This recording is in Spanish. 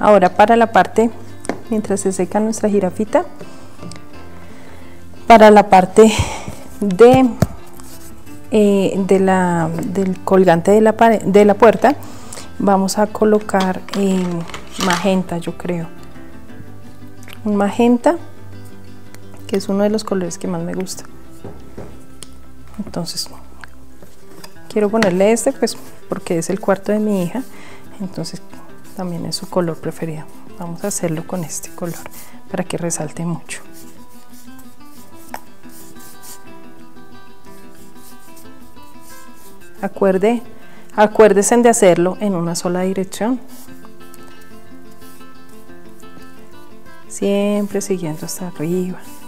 Ahora para la parte, mientras se seca nuestra jirafita, para la parte del colgante de la puerta, vamos a colocar magenta, yo creo. Un magenta, que es uno de los colores que más me gusta. Entonces, quiero ponerle este, pues, porque es el cuarto de mi hija, entonces también es su color preferido. Vamos a hacerlo con este color para que resalte mucho. Acuérdense de hacerlo en una sola dirección, siempre siguiendo hasta arriba.